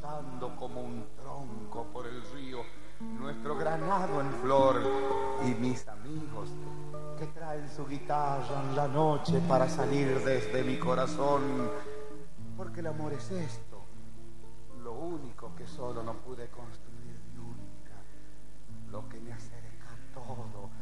flotando como un tronco por el río, nuestro granado en flor y mis amigos que traen su guitarra en la noche para salir desde mi corazón, porque el amor es esto, lo único que solo no pude construir nunca, lo que me acerca todo